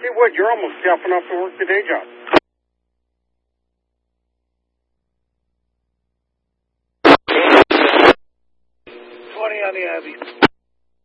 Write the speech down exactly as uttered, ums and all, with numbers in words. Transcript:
Hey, Wood, you're almost jumping off to work the day job. twenty on the Abbey.